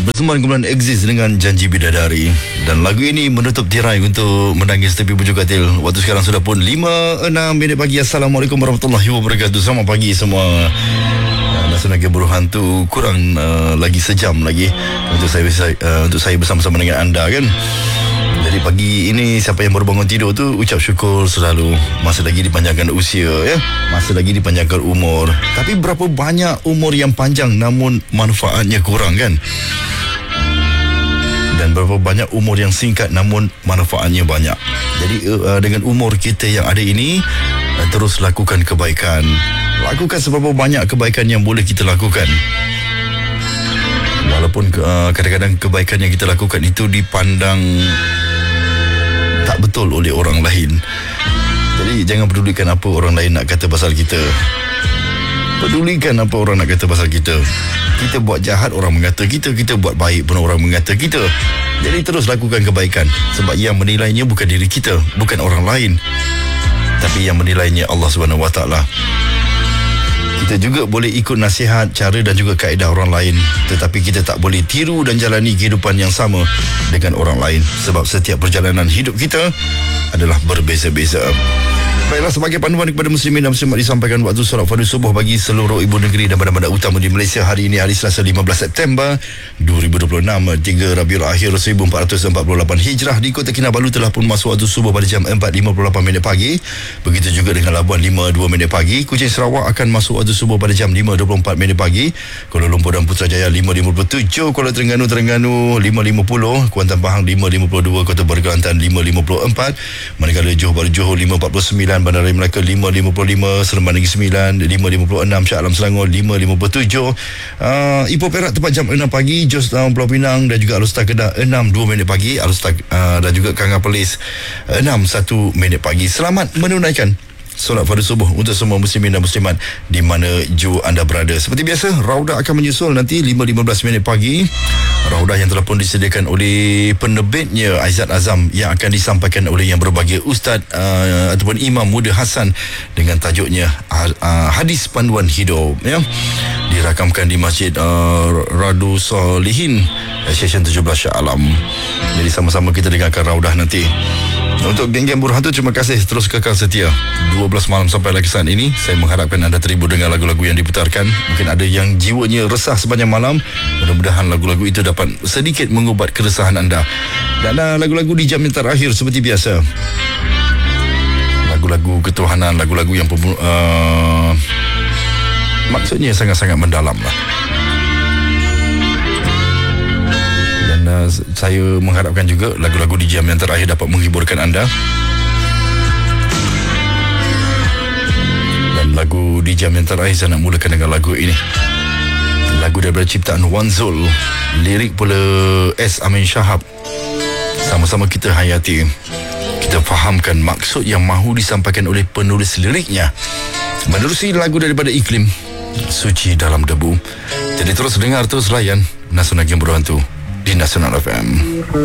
Berteman kumpulan Exist dengan Janji Bidadari. Dan lagu ini menutup tirai untuk Menangis Tepi Bujur Katil. Waktu sekarang sudah pun 5:06 pagi. Assalamualaikum warahmatullahi wabarakatuh. Selamat pagi semua. Nasional Buruhan tu kurang lagi sejam lagi untuk saya bersama-sama dengan anda kan. Jadi pagi ini siapa yang baru bangun tidur tu ucap syukur selalu. Masih lagi dipanjangkan usia ya. Masih lagi dipanjangkan umur. Tapi berapa banyak umur yang panjang namun manfaatnya kurang kan? Dan berapa banyak umur yang singkat namun manfaatnya banyak. Jadi dengan umur kita yang ada ini, terus lakukan kebaikan. Lakukan seberapa banyak kebaikan yang boleh kita lakukan. Walaupun kadang-kadang kebaikan yang kita lakukan itu dipandang tak betul oleh orang lain. Jadi jangan pedulikan apa orang lain nak kata pasal kita. Pedulikan apa orang nak kata pasal kita. Kita buat jahat orang mengata kita, kita buat baik pun orang mengata kita. Jadi terus lakukan kebaikan. Sebab yang menilainya bukan diri kita, bukan orang lain, tapi yang menilainya Allah SWT. Kita juga boleh ikut nasihat, cara dan juga kaedah orang lain, tetapi kita tak boleh tiru dan jalani kehidupan yang sama dengan orang lain. Sebab setiap perjalanan hidup kita adalah berbeza-beza. Baiklah, sebagai panduan kepada muslimin dan muslimat disampaikan waktu solat fardu subuh bagi seluruh ibu negeri dan bandar-bandar utama di Malaysia. Hari ini hari Selasa 15 September 2026, 3 Rabiul Akhir 1448 Hijrah. Di Kota Kinabalu telah pun masuk waktu subuh pada jam 4.58 pagi. Begitu juga dengan Labuan 5.2 pagi. Kuching Sarawak akan masuk waktu subuh pada jam 5.24 pagi. Kuala Lumpur dan Putrajaya 5.57, Kuala Terengganu 5.50, Kuantan Pahang 5.52, Kota Baru Kelantan 5.54, Manggala Johor Bahru Johor 5.49, Bandar Raya Melaka 5.55, Seremban Negeri 9 5.56, Shah Alam Selangor 5.57, Ipoh Perak tepat jam 6 pagi, Jos Pulau Pinang dan juga Alustar Kedah 6.2 pagi, Alustar dan juga Kangah Perlis 6.1 pagi. Selamat menunaikan solat fardu subuh untuk semua muslimin dan muslimat di mana ju anda berada. Seperti biasa, Raudah akan menyusul nanti 5.15 pagi. Raudah yang telah pun disediakan oleh penerbitnya Aizat Azam, yang akan disampaikan oleh yang berbahagia Ustaz ataupun Imam Muda Hasan dengan tajuknya Hadis Panduan Hidup ya. Dirakamkan di Masjid Radu Solihin Session 17 Shah Alam. Jadi sama-sama kita dengarkan Raudah nanti. Untuk geng-geng Buruhan tu, terima kasih terus kekal setia 12 malam sampai lagi saat ini. Saya mengharapkan anda terhibur dengan lagu-lagu yang diputarkan. Mungkin ada yang jiwanya resah sepanjang malam. Mudah-mudahan lagu-lagu itu dapat sedikit mengubat keresahan anda. Dan lagu-lagu di jam yang terakhir seperti biasa, lagu-lagu ketuhanan, lagu-lagu yang maksudnya sangat-sangat mendalam lah. Saya mengharapkan juga lagu-lagu di jam yang terakhir dapat menghiburkan anda. Dan lagu di jam yang terakhir saya nak mulakan dengan lagu ini. Lagu daripada ciptaan Wan Zul, lirik pula S. Amin Shahab. Sama-sama kita hayati, kita fahamkan maksud yang mahu disampaikan oleh penulis liriknya menerusi lagu daripada Iklim, Suci Dalam Debu. Jadi terus dengar, terus layan Nasional Buruhan tu di Nasional FM.